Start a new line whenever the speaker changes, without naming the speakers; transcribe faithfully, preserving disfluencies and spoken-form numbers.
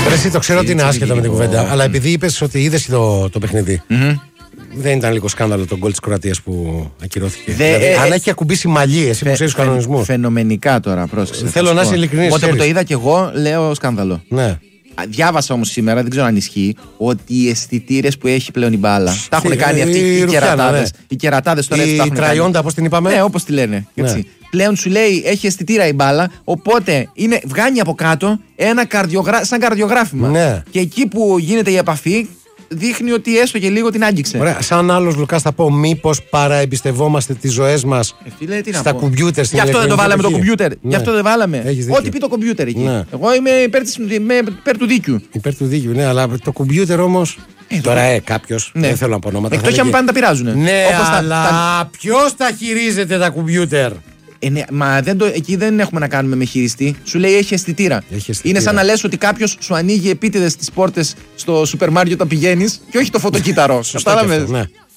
Εσύ το ξέρω ότι είναι άσχετο με την κουβέντα, αλλά επειδή είπες ότι είδες το, το παιχνίδι. Mm-hmm. Δεν ήταν λίγο σκάνδαλο το γκολ της Κροατίας που ακυρώθηκε? Δε, δηλαδή, ε, αν έχει ακουμπήσει μαλλί, εσύ που ξέρεις τους κανονισμούς.
Φαινομενικά τώρα, πρόσεξε.
Θέλω να είσαι ειλικρινής.
Οπότε που το είδα κι εγώ, λέω σκάνδαλο.
Ναι.
Διάβασα όμως σήμερα, δεν ξέρω αν ισχύει, ότι οι αισθητήρες που έχει πλέον η μπάλα τα έχουν κάνει αυτοί οι κερατάδες. Οι κερατάδες τώρα έτσι τα έχουν κάνει.
Η Τραϊόντα, πώς την είπαμε.
Ναι, όπως τη λένε. Έτσι. Πλέον σου λέει έχει αισθητήρα η μπάλα, οπότε είναι, βγάνει από κάτω ένα καρδιογρα... σαν καρδιογράφημα.
Ναι.
Και εκεί που γίνεται η επαφή, δείχνει ότι έστω και λίγο την άγγιξε.
Ωραία. Σαν άλλος Λουκάς θα πω, μήπως παραεμπιστευόμαστε τις ζωές μας
ε,
στα κομπιούτερ?
Γι' αυτό δεν το βάλαμε το κομπιούτερ. Ναι. Γι' αυτό δεν βάλαμε. Ό,τι πει το κομπιούτερ εκεί. Ναι. Εγώ είμαι υπέρ, της, είμαι υπέρ του δίκιου.
Υπέρ του δίκιου, ναι, αλλά το κομπιούτερ όμως. Ε, τώρα, ε, κάποιος. Ναι. Δεν θέλω να πω ονόματα.
Εκτός αν πάνε τα πειράζουνε.
Ναι,
όπως
αλλά τα... ποιος τα χειρίζεται τα κομπιούτερ?
Ε, ναι, μα δεν το, εκεί δεν έχουμε να κάνουμε με χειριστή. Σου λέει έχει αισθητήρα.
Έχει αισθητήρα.
Είναι σαν να λες ότι κάποιος σου ανοίγει επίτηδες τις πόρτες στο σούπερ μάριο όταν πηγαίνεις και όχι το φωτοκύτταρο. Κατάλαβες?